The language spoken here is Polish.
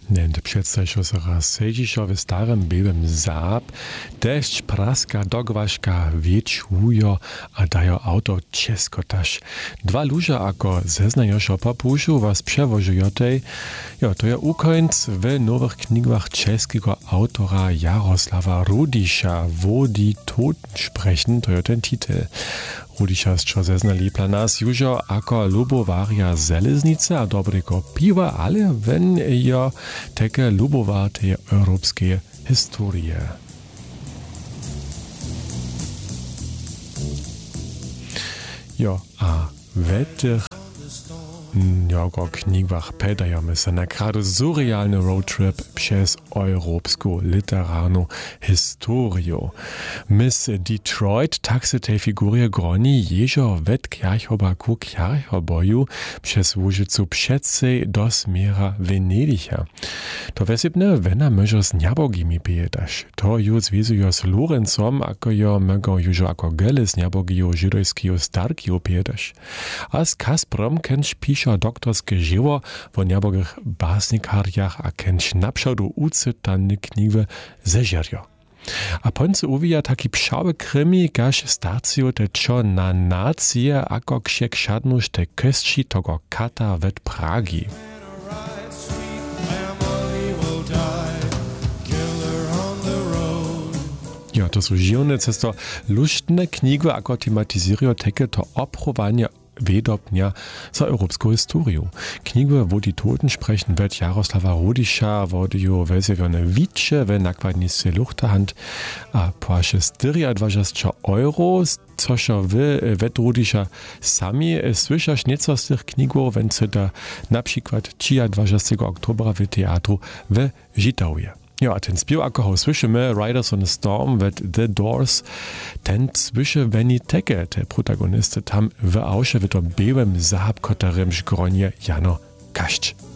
Nende představiš se raz sedziš v starym białym Saab, deszcz praska, dogwaška, wieczujo, a dajo auto českotaš. Dwa luże ako zeznajoš o papušu was przewožujotej, jo, to je ukońc w nowych knigach czeskiego autora Jaroslava Rudisza, wo die Toten sprechen, to je ten titel. Rudisza sčo zeznali planas južo ako lubovarja železnice a dobrego piwa, ale wen jo teke lubovar te europskie historie. Jo, a wetter jako knigach pedajemy se na kradu surrealny roadtrip przez europską literarną historię. Mis Detroit taksy tej figury groni jeżo wet kjarchobaku kjarchoboju przez Łużycu przedsej do smiera Venedicha. To wesybne wena myżo z niabogimi pijetaš. To ju zwizujo z Lorencom, ako jo mogą jużo ako gele z niabogiju żydojskiego starkiu pijetaš. A z Kasprem kenš pišo doktorske živo o niabogich básnikarjach a kenš napšadu ucytane knigve zežerjo. A ponce uvija taki pšały krymi, gaž starcijo te čo na nacije ako ksiek šadnuš te köstši togo kata ved Pragi. Ja, to są žiwne cesto luštne knigve ako tematizirijo teke to oprowanie Wedobnia za europską historię. Knigę, wo die Toten sprechen, wird Jaroslava Rudisza, wodio wezjewione wicze, we nakładnicy Luchterhand, a płasze styria 20 euro, cożo wy, wet Rudisza sami słyszasz nieco z tych knigów, wenn se da na przykład 20 oktobra w teatru w Żitałuje. Ja, a ten spiel, ako ho słyszymy, Riders on the Storm, with The Doors, ten słyszy Benny Teke, te protagonisty tam w ausze, w to białym Saab, kotarym szgronie Jano Kašč.